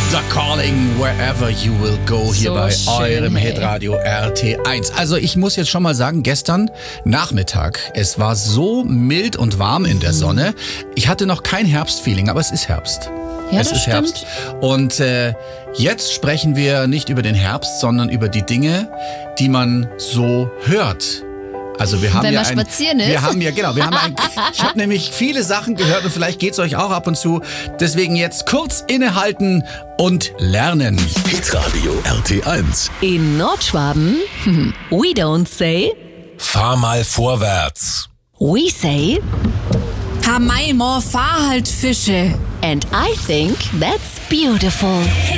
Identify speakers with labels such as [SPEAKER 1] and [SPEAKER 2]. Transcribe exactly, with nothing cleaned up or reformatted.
[SPEAKER 1] The Calling, wherever you will go, hier
[SPEAKER 2] So
[SPEAKER 1] bei
[SPEAKER 2] schön,
[SPEAKER 1] eurem
[SPEAKER 2] hey.
[SPEAKER 1] Hitradio R T eins. Also ich muss jetzt schon mal sagen, gestern Nachmittag, es war so mild und warm in der Sonne. Ich hatte noch kein Herbstfeeling, aber es ist Herbst.
[SPEAKER 2] Ja,
[SPEAKER 1] es
[SPEAKER 2] das
[SPEAKER 1] ist Herbst. Und äh, jetzt sprechen wir nicht über den Herbst, sondern über die Dinge, die man so hört. Also wir haben
[SPEAKER 2] Wenn
[SPEAKER 1] ja
[SPEAKER 2] man
[SPEAKER 1] ein,
[SPEAKER 2] spazieren ist.
[SPEAKER 1] wir haben ja genau, wir haben ein, ich habe nämlich viele Sachen gehört und vielleicht geht's euch auch ab und zu. Deswegen jetzt kurz innehalten und lernen.
[SPEAKER 3] Hitradio R T eins.
[SPEAKER 4] In Nordschwaben, we don't say,
[SPEAKER 3] Fahr mal vorwärts.
[SPEAKER 4] we say,
[SPEAKER 5] Hamai, mo, fahr halt Fische.
[SPEAKER 4] and I think that's beautiful.